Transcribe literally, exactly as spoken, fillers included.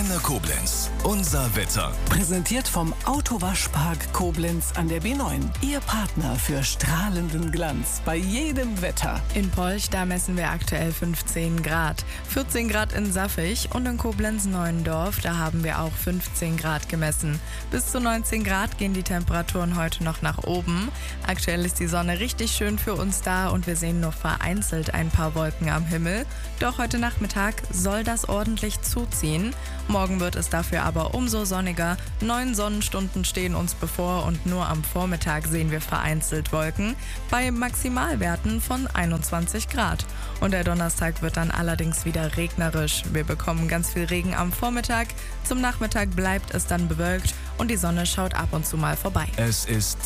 Antenne Koblenz. Unser Wetter. Präsentiert vom Autowaschpark Koblenz an der B neun. Ihr Partner für strahlenden Glanz bei jedem Wetter. In Polch, da messen wir aktuell fünfzehn Grad. vierzehn Grad in Saffig und in Koblenz-Neuendorf, da haben wir auch fünfzehn Grad gemessen. Bis zu neunzehn Grad gehen die Temperaturen heute noch nach oben. Aktuell ist die Sonne richtig schön für uns da und wir sehen nur vereinzelt ein paar Wolken am Himmel. Doch heute Nachmittag soll das ordentlich zuziehen. Morgen wird es dafür aber umso sonniger. Neun Sonnenstunden stehen uns bevor und nur am Vormittag sehen wir vereinzelt Wolken bei Maximalwerten von einundzwanzig Grad. Und der Donnerstag wird dann allerdings wieder regnerisch. Wir bekommen ganz viel Regen am Vormittag. Zum Nachmittag bleibt es dann bewölkt und die Sonne schaut ab und zu mal vorbei. Es ist